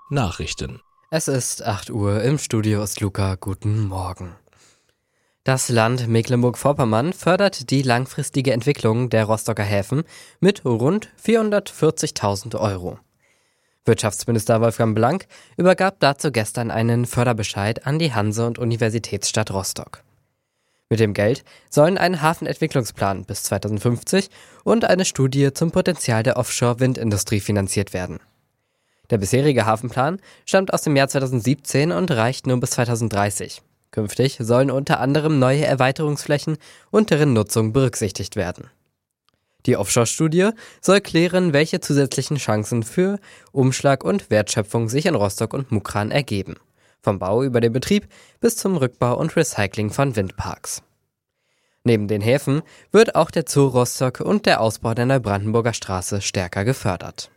Nachrichten. Es ist 8 Uhr, im Studio ist Luca, guten Morgen. Das Land Mecklenburg-Vorpommern fördert die langfristige Entwicklung der Rostocker Häfen mit rund 440.000 Euro. Wirtschaftsminister Wolfgang Blank übergab dazu gestern einen Förderbescheid an die Hanse- und Universitätsstadt Rostock. Mit dem Geld sollen ein Hafenentwicklungsplan bis 2050 und eine Studie zum Potenzial der Offshore-Windindustrie finanziert werden. Der bisherige Hafenplan stammt aus dem Jahr 2017 und reicht nur bis 2030. Künftig sollen unter anderem neue Erweiterungsflächen und deren Nutzung berücksichtigt werden. Die Offshore-Studie soll klären, welche zusätzlichen Chancen für Umschlag und Wertschöpfung sich in Rostock und Mukran ergeben. Vom Bau über den Betrieb bis zum Rückbau und Recycling von Windparks. Neben den Häfen wird auch der Zoo Rostock und der Ausbau der Neubrandenburger Straße stärker gefördert.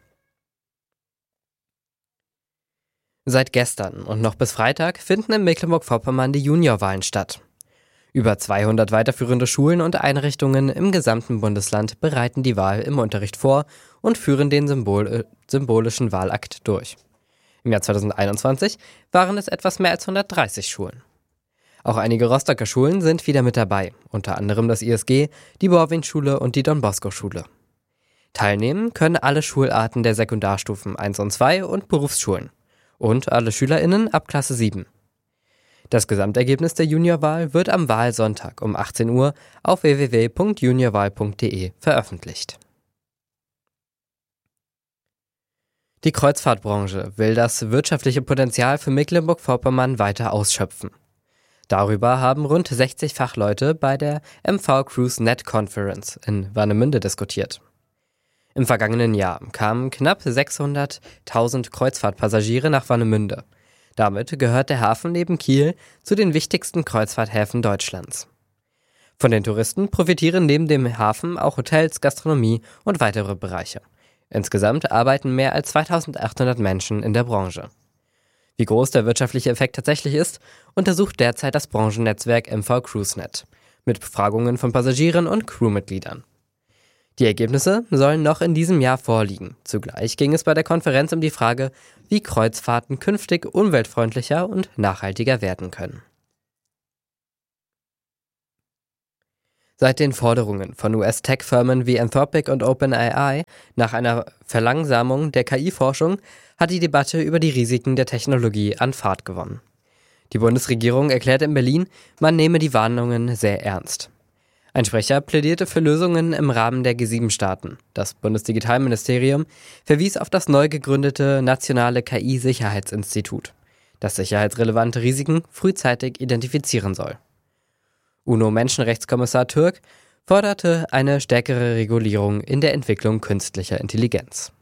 Seit gestern und noch bis Freitag finden in Mecklenburg-Vorpommern die Juniorwahlen statt. Über 200 weiterführende Schulen und Einrichtungen im gesamten Bundesland bereiten die Wahl im Unterricht vor und führen den symbolischen Wahlakt durch. Im Jahr 2021 waren es etwas mehr als 130 Schulen. Auch einige Rostocker Schulen sind wieder mit dabei, unter anderem das ISG, die Borwin-Schule und die Don-Bosco-Schule. Teilnehmen können alle Schularten der Sekundarstufen 1 und 2 und Berufsschulen und alle SchülerInnen ab Klasse 7. Das Gesamtergebnis der Juniorwahl wird am Wahlsonntag um 18 Uhr auf www.juniorwahl.de veröffentlicht. Die Kreuzfahrtbranche will das wirtschaftliche Potenzial für Mecklenburg-Vorpommern weiter ausschöpfen. Darüber haben rund 60 Fachleute bei der MV Cruise Net Conference in Warnemünde diskutiert. Im vergangenen Jahr kamen knapp 600.000 Kreuzfahrtpassagiere nach Warnemünde. Damit gehört der Hafen neben Kiel zu den wichtigsten Kreuzfahrthäfen Deutschlands. Von den Touristen profitieren neben dem Hafen auch Hotels, Gastronomie und weitere Bereiche. Insgesamt arbeiten mehr als 2.800 Menschen in der Branche. Wie groß der wirtschaftliche Effekt tatsächlich ist, untersucht derzeit das Branchennetzwerk MV CruiseNet mit Befragungen von Passagieren und Crewmitgliedern. Die Ergebnisse sollen noch in diesem Jahr vorliegen. Zugleich ging es bei der Konferenz um die Frage, wie Kreuzfahrten künftig umweltfreundlicher und nachhaltiger werden können. Seit den Forderungen von US-Tech-Firmen wie Anthropic und OpenAI nach einer Verlangsamung der KI-Forschung hat die Debatte über die Risiken der Technologie an Fahrt gewonnen. Die Bundesregierung erklärte in Berlin, man nehme die Warnungen sehr ernst. Ein Sprecher plädierte für Lösungen im Rahmen der G7-Staaten. Das Bundesdigitalministerium verwies auf das neu gegründete Nationale KI-Sicherheitsinstitut, das sicherheitsrelevante Risiken frühzeitig identifizieren soll. UNO-Menschenrechtskommissar Türk forderte eine stärkere Regulierung in der Entwicklung künstlicher Intelligenz.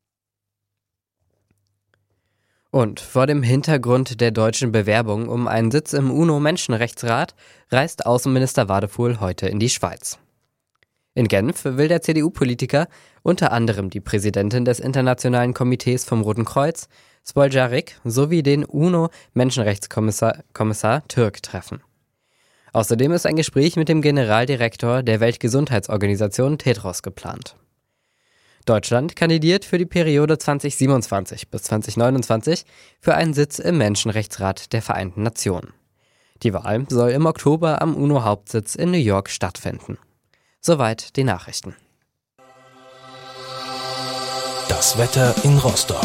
Und vor dem Hintergrund der deutschen Bewerbung um einen Sitz im UNO-Menschenrechtsrat reist Außenminister Wadefuhl heute in die Schweiz. In Genf will der CDU-Politiker unter anderem die Präsidentin des Internationalen Komitees vom Roten Kreuz, Spoljaric, sowie den UNO-Menschenrechtskommissar Türk treffen. Außerdem ist ein Gespräch mit dem Generaldirektor der Weltgesundheitsorganisation Tedros geplant. Deutschland kandidiert für die Periode 2027 bis 2029 für einen Sitz im Menschenrechtsrat der Vereinten Nationen. Die Wahl soll im Oktober am UNO-Hauptsitz in New York stattfinden. Soweit die Nachrichten. Das Wetter in Rostock.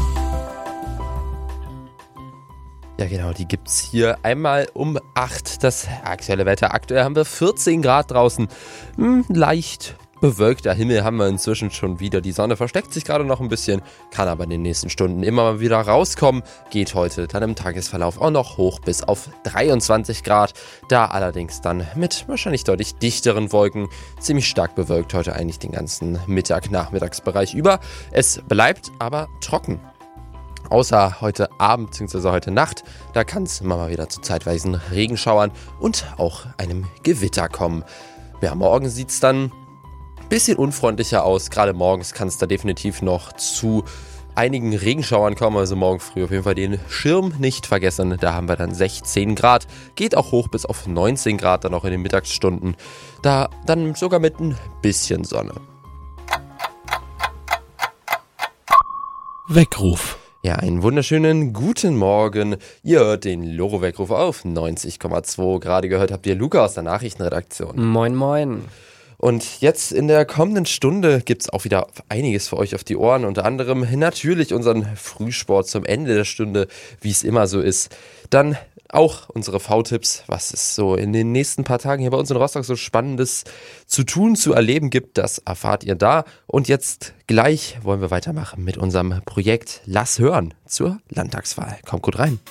Ja genau, die gibt's hier einmal um 8, das aktuelle Wetter. Aktuell haben wir 14 Grad draußen, leicht bewölkter Himmel haben wir inzwischen schon wieder. Die Sonne versteckt sich gerade noch ein bisschen, kann aber in den nächsten Stunden immer mal wieder rauskommen. Geht heute dann im Tagesverlauf auch noch hoch bis auf 23 Grad. Da allerdings dann mit wahrscheinlich deutlich dichteren Wolken. Ziemlich stark bewölkt heute eigentlich den ganzen Nachmittagsbereich über. Es bleibt aber trocken. Außer heute Abend bzw. heute Nacht, da kann es immer mal wieder zu zeitweisen Regenschauern und auch einem Gewitter kommen. Ja, morgen sieht es dann ein bisschen unfreundlicher aus. Gerade morgens kann es da definitiv noch zu einigen Regenschauern kommen. Also morgen früh auf jeden Fall den Schirm nicht vergessen. Da haben wir dann 16 Grad. Geht auch hoch bis auf 19 Grad dann auch in den Mittagsstunden. Da dann sogar mit ein bisschen Sonne. Weckruf. Ja, einen wunderschönen guten Morgen. Ihr hört den Loro-Weckruf auf 90,2. Gerade gehört habt ihr Luca aus der Nachrichtenredaktion. Moin, moin. Und jetzt in der kommenden Stunde gibt's auch wieder einiges für euch auf die Ohren. Unter anderem natürlich unseren Frühsport zum Ende der Stunde, wie es immer so ist. Dann auch unsere V-Tipps, was es so in den nächsten paar Tagen hier bei uns in Rostock so Spannendes zu tun, zu erleben gibt. Das erfahrt ihr da. Und jetzt gleich wollen wir weitermachen mit unserem Projekt Lass hören zur Landtagswahl. Kommt gut rein.